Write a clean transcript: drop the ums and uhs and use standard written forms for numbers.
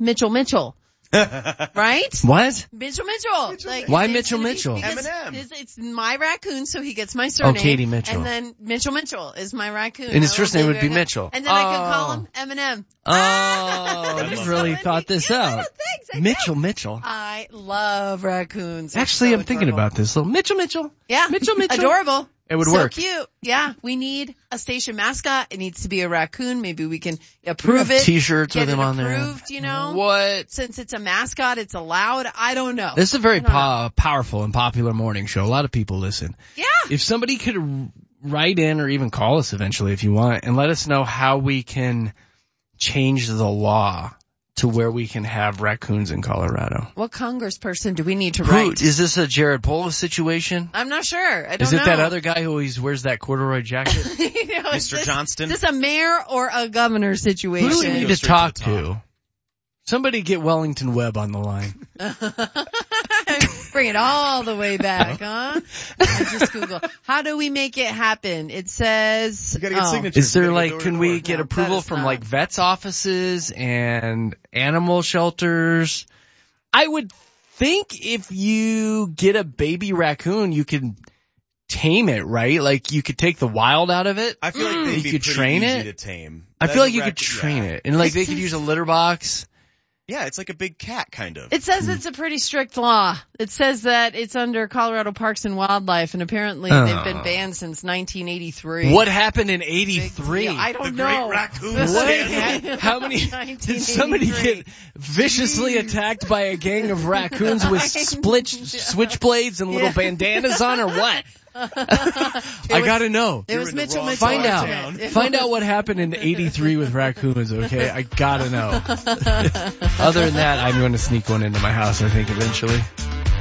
Mitchell. Right? What? Mitchell. Like, why it's Mitchell gonna be- Mitchell? because Eminem. It's my raccoon, so he gets my surname. Katie Mitchell. And then Mitchell is my raccoon. And his My first little name would be baby Mitchell. And then I could call him Eminem. Oh, you really thought this out. Thanks. I know. Mitchell. I love raccoons. They're Actually, so I'm thinking adorable. about this. Little Mitchell. Yeah. Mitchell. Adorable. It would so work. Cute. Yeah. We need a station mascot. It needs to be a raccoon. Maybe we can approve it. T-shirts get with him it on there. approved, you know? What? Since it's a mascot, it's allowed. I don't know. This is a very I don't know. powerful and popular morning show. A lot of people listen. Yeah. If somebody could write in or even call us eventually if you want and let us know how we can change the law to where we can have raccoons in Colorado. What congressperson do we need to Who, write? is this a Jared Polis situation? I'm not sure. I don't Is it know. that other guy who always wears that corduroy jacket? You know, is Mr. Johnston? Is this a mayor or a governor situation? Who do we need Go to straight talk to the top. to? Somebody get Wellington Webb on the line. Bring it all the way back, huh? I just Google. How do we make it happen? It says. You gotta get signatures. Is there You gotta like, go door can to we door. get No, approval that is from not. like vets offices and animal shelters? I would think if you get a baby raccoon, you can tame it, right? Like you could take the wild out of it. I feel like they'd You be could pretty train easy it? to tame. I As feel a like you could raccoon- train yeah. it. And like they could use a litter box. Yeah, it's like a big cat, kind of. It says it's a pretty strict law. It says that it's under Colorado Parks and Wildlife, and apparently they've been banned since 1983. What happened in Big 83? deal. I don't The know. Great Raccoon What? Stand. How many, did somebody 1983. get viciously attacked by a gang of raccoons with switchblades and little Yeah. bandanas on or what? I gotta know. It was in the Mitchell wrong Mitchell. Find out. town. Find out what happened in 83 with raccoons, okay? I gotta know. Other than that, I'm going to sneak one into my house, I think, eventually.